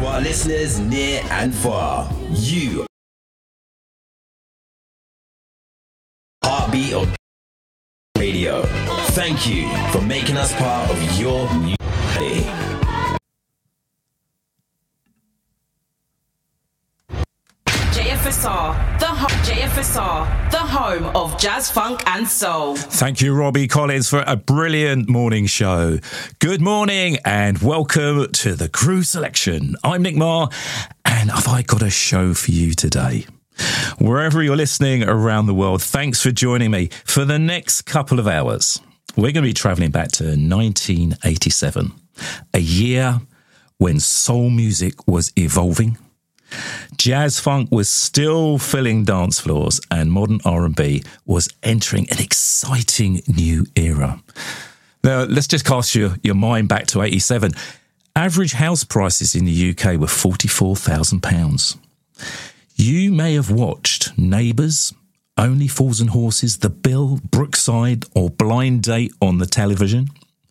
To our listeners near and far, you heartbeat of radio. Thank you for making us part of your new day. JFSR, the home of jazz, funk and soul. Thank you, Robbie Collins, for a brilliant morning show. Good morning and welcome to the Crew Selection. I'm Nick Marr and have I got a show for you today? Wherever you're listening around the world, thanks for joining me for the next couple of hours. We're going to be travelling back to 1987, a year when soul music was evolving. Jazz funk was still filling dance floors and modern R&B was entering an exciting new era. Now, let's just cast your mind back to 87. Average house prices in the UK were £44,000. You may have watched Neighbours, Only Fools and Horses, The Bill, Brookside or Blind Date on the television.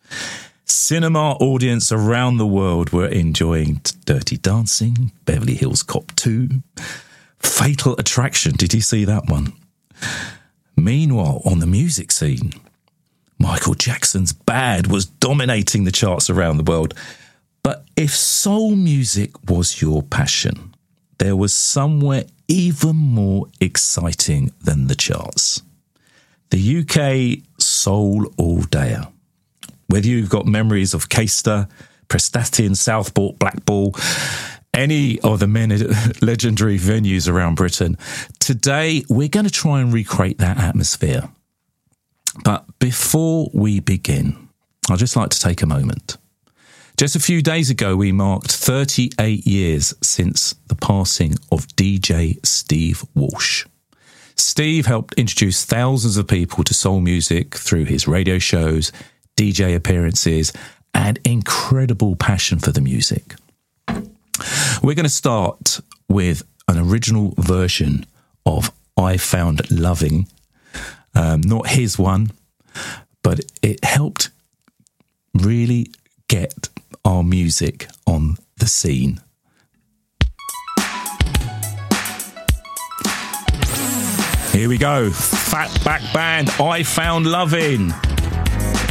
Cinema audience around the world were enjoying Dirty Dancing, Beverly Hills Cop 2, Fatal Attraction. Did you see that one? Meanwhile, on the music scene, Michael Jackson's Bad was dominating the charts around the world. But if soul music was your passion, there was somewhere even more exciting than the charts. The UK Soul All-Dayer. Whether you've got memories of Caister, Prestatyn, Southport, Blackpool, any of the many legendary venues around Britain, today we're going to try and recreate that atmosphere. But before we begin, I'd just like to take a moment. Just a few days ago, we marked 38 years since the passing of DJ Steve Walsh. Steve helped introduce thousands of people to soul music through his radio shows, DJ appearances, and incredible passion for the music. We're going to start with an original version of I Found Loving. Not his one, but it helped really get our music on the scene. Here we go. Fatback Band, I Found Loving.